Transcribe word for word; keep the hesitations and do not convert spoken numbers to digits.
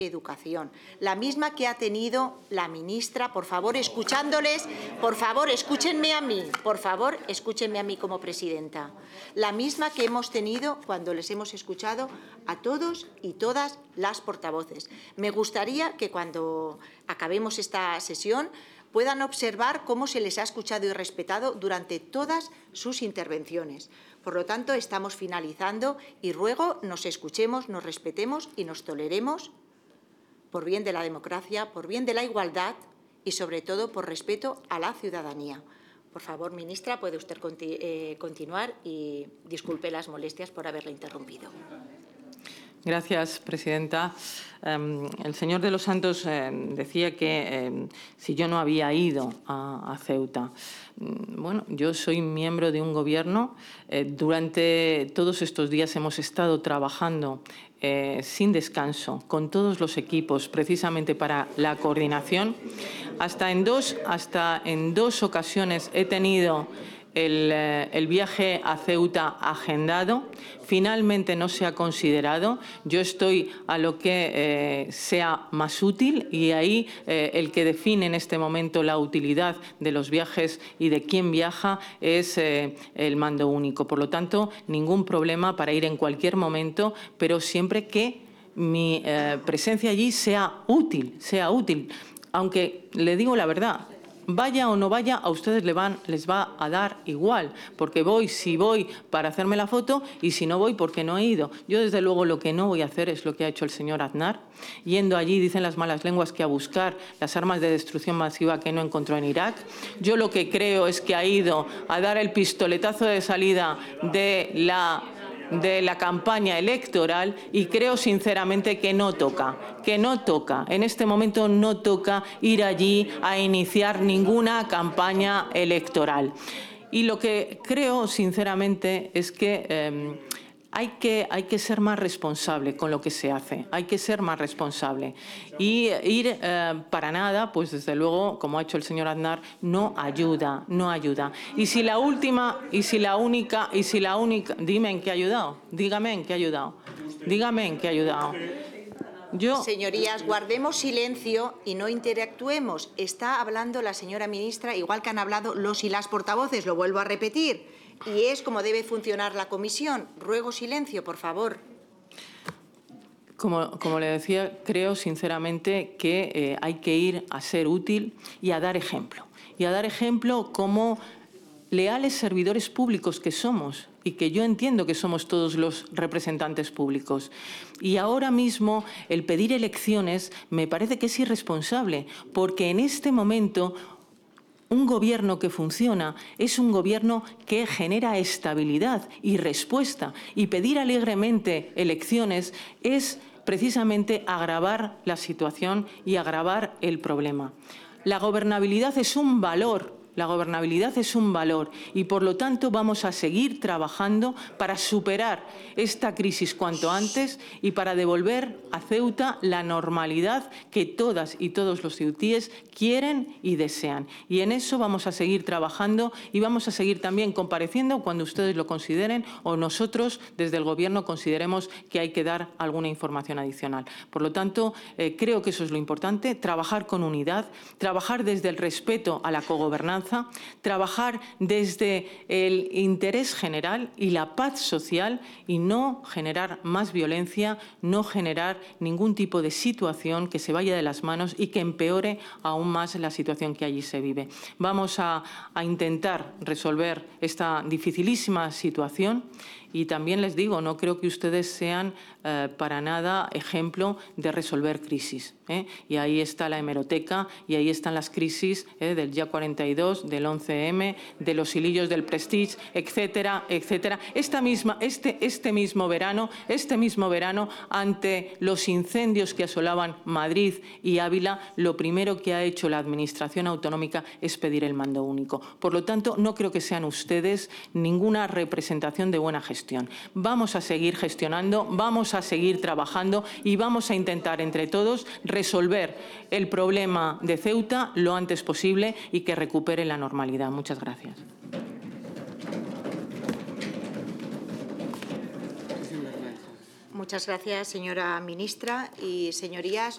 Educación, la misma que ha tenido la ministra, por favor, escuchándoles, por favor, escúchenme a mí, por favor, escúchenme a mí como presidenta, la misma que hemos tenido cuando les hemos escuchado a todos y todas las portavoces. Me gustaría que cuando acabemos esta sesión puedan observar cómo se les ha escuchado y respetado durante todas sus intervenciones. Por lo tanto, estamos finalizando y ruego nos escuchemos, nos respetemos y nos toleremos por bien de la democracia, por bien de la igualdad y, sobre todo, por respeto a la ciudadanía. Por favor, ministra, puede usted conti eh, continuar y disculpe las molestias por haberla interrumpido. Gracias, presidenta. Um, el señor de los Santos eh, decía que eh, si yo no había ido a, a Ceuta. Bueno, yo soy miembro de un gobierno. Eh, durante todos estos días hemos estado trabajando eh, sin descanso con todos los equipos, precisamente para la coordinación. Hasta en dos, hasta en dos ocasiones he tenido el, eh, el viaje a Ceuta agendado. Finalmente no se ha considerado. Yo estoy a lo que eh, sea más útil y ahí eh, el que define en este momento la utilidad de los viajes y de quién viaja es eh, el mando único. Por lo tanto, ningún problema para ir en cualquier momento, pero siempre que mi eh, presencia allí sea útil, sea útil. Aunque le digo la verdad, vaya o no vaya, a ustedes les, van, les va a dar igual, porque voy si voy para hacerme la foto y si no voy porque no he ido. Yo, desde luego, lo que no voy a hacer es lo que ha hecho el señor Aznar, yendo allí, dicen las malas lenguas, que a buscar las armas de destrucción masiva que no encontró en Irak. Yo lo que creo es que ha ido a dar el pistoletazo de salida de la... de la campaña electoral y creo sinceramente que no toca, que no toca, en este momento no toca ir allí a iniciar ninguna campaña electoral. Y lo que creo sinceramente es que eh, Hay que, hay que ser más responsable con lo que se hace, hay que ser más responsable. Y ir eh, para nada, pues desde luego, como ha hecho el señor Aznar, no ayuda, no ayuda. Y si la última, y si la única, y si la única, dime en qué ha ayudado, dígame en qué ha ayudado, dígame en qué ha ayudado. Yo... Señorías, guardemos silencio y no interactuemos. Está hablando la señora ministra, igual que han hablado los y las portavoces, lo vuelvo a repetir. Y es como debe funcionar la comisión. Ruego silencio, por favor. Como, como le decía, creo sinceramente que eh, hay que ir a ser útil y a dar ejemplo. Y a dar ejemplo como leales servidores públicos que somos y que yo entiendo que somos todos los representantes públicos. Y ahora mismo el pedir elecciones me parece que es irresponsable, porque en este momento un gobierno que funciona es un gobierno que genera estabilidad y respuesta. Y pedir alegremente elecciones es precisamente agravar la situación y agravar el problema. La gobernabilidad es un valor. La gobernabilidad es un valor y, por lo tanto, vamos a seguir trabajando para superar esta crisis cuanto antes y para devolver a Ceuta la normalidad que todas y todos los ceutíes quieren y desean. Y en eso vamos a seguir trabajando y vamos a seguir también compareciendo cuando ustedes lo consideren o nosotros, desde el Gobierno, consideremos que hay que dar alguna información adicional. Por lo tanto, eh, creo que eso es lo importante, trabajar con unidad, trabajar desde el respeto a la cogobernanza, trabajar desde el interés general y la paz social y no generar más violencia, no generar ningún tipo de situación que se vaya de las manos y que empeore aún más la situación que allí se vive. Vamos a, a intentar resolver esta dificilísima situación. Y también les digo, no creo que ustedes sean eh, para nada ejemplo de resolver crisis. ¿eh? Y ahí está la hemeroteca y ahí están las crisis ¿eh? del día cuarenta y dos, del once eme, de los hilillos del Prestige, etcétera, etcétera. Esta misma, este, este mismo verano, este mismo verano, ante los incendios que asolaban Madrid y Ávila, lo primero que ha hecho la Administración autonómica es pedir el mando único. Por lo tanto, no creo que sean ustedes ninguna representación de buena gestión. Vamos a seguir gestionando, vamos a seguir trabajando y vamos a intentar entre todos resolver el problema de Ceuta lo antes posible y que recupere la normalidad. Muchas gracias. Muchas gracias, señora ministra y señorías.